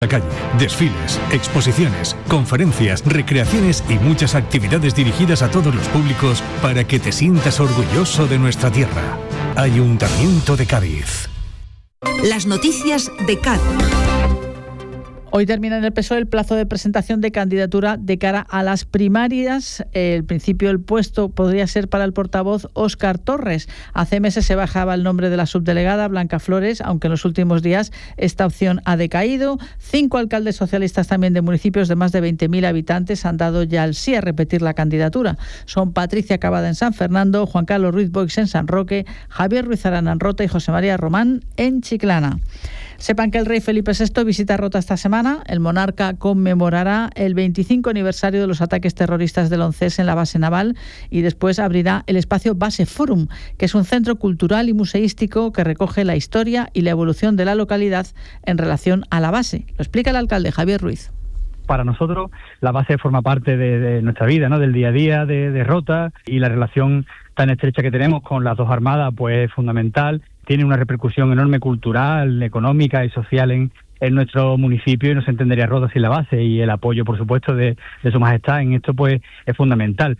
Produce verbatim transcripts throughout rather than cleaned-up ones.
La calle, desfiles, exposiciones, conferencias, recreaciones y muchas actividades dirigidas a todos los públicos para que te sientas orgulloso de nuestra tierra. Ayuntamiento de Cádiz. Las noticias de Cádiz. Hoy termina en el P S O E el plazo de presentación de candidatura de cara a las primarias. En principio el puesto podría ser para el portavoz Óscar Torres. Hace meses se bajaba el nombre de la subdelegada Blanca Flores, aunque en los últimos días esta opción ha decaído. Cinco alcaldes socialistas también de municipios de más de veinte mil habitantes han dado ya el sí a repetir la candidatura. Son Patricia Cavada en San Fernando, Juan Carlos Ruiz Boix en San Roque, Javier Ruiz Arana en Rota y José María Román en Chiclana. Sepan que el rey Felipe sexto visita Rota esta semana. El monarca conmemorará el veinticinco aniversario de los ataques terroristas del once ese en la base naval y después abrirá el espacio Base Forum, que es un centro cultural y museístico que recoge la historia y la evolución de la localidad en relación a la base. Lo explica el alcalde Javier Ruiz. Para nosotros la base forma parte de, de nuestra vida, ¿no? Del día a día de, de Rota, y la relación tan estrecha que tenemos con las dos armadas pues es fundamental. Tiene una repercusión enorme cultural, económica y social en, en nuestro municipio, y no se entendería Rota sin la base, y el apoyo, por supuesto, de, de Su Majestad en esto pues es fundamental.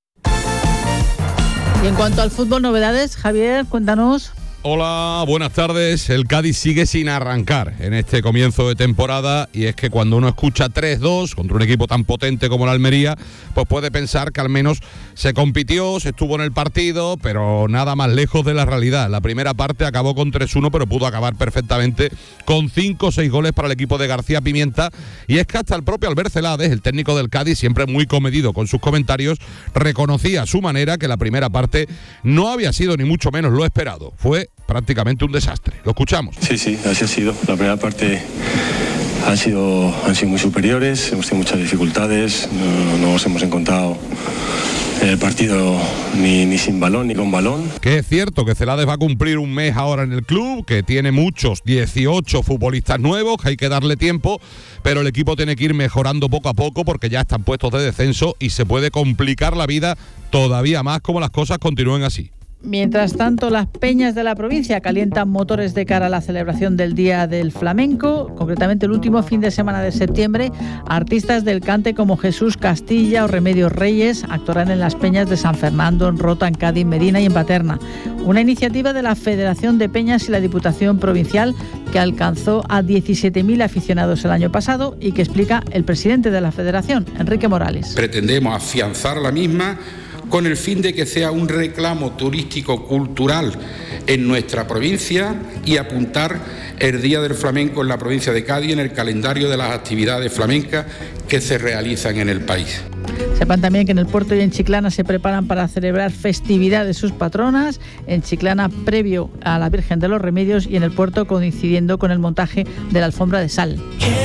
Y en cuanto al fútbol, novedades, Javier, cuéntanos. Hola, buenas tardes. El Cádiz sigue sin arrancar en este comienzo de temporada, y es que cuando uno escucha tres dos contra un equipo tan potente como la Almería, pues puede pensar que al menos se compitió, se estuvo en el partido, pero nada más lejos de la realidad. La primera parte acabó con tres uno, pero pudo acabar perfectamente con cinco o seis goles para el equipo de García Pimienta, y es que hasta el propio Albert Celades, el técnico del Cádiz, siempre muy comedido con sus comentarios, reconocía a su manera que la primera parte no había sido ni mucho menos lo esperado. Fue prácticamente un desastre. Lo escuchamos. Sí, sí, así ha sido. La primera parte han sido, han sido muy superiores, hemos tenido muchas dificultades, no, no nos hemos encontrado en el partido ni, ni sin balón ni con balón. Que es cierto que Celades va a cumplir un mes ahora en el club, que tiene muchos, dieciocho futbolistas nuevos, que hay que darle tiempo, pero el equipo tiene que ir mejorando poco a poco porque ya están puestos de descenso y se puede complicar la vida todavía más como las cosas continúen así. Mientras tanto, las peñas de la provincia calientan motores de cara a la celebración del Día del Flamenco. Concretamente, el último fin de semana de septiembre, artistas del cante como Jesús Castilla o Remedios Reyes actuarán en las peñas de San Fernando, en Rota, en Cádiz, Medina y en Paterna. Una iniciativa de la Federación de Peñas y la Diputación Provincial que alcanzó a diecisiete mil aficionados el año pasado y que explica el presidente de la Federación, Enrique Morales. Pretendemos afianzar la misma con el fin de que sea un reclamo turístico-cultural en nuestra provincia y apuntar el Día del Flamenco en la provincia de Cádiz en el calendario de las actividades flamencas que se realizan en el país. Sepan también que en el puerto y en Chiclana se preparan para celebrar festividad de sus patronas. En Chiclana previo a la Virgen de los Remedios y en el puerto coincidiendo con el montaje de la alfombra de sal.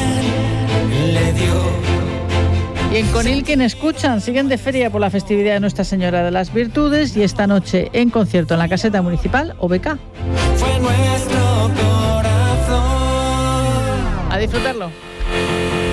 ¿Quién le dio? Y en Conil, quien escuchan, siguen de feria por la festividad de Nuestra Señora de las Virtudes y esta noche en concierto en la caseta municipal O B K. Fue nuestro corazón. A disfrutarlo.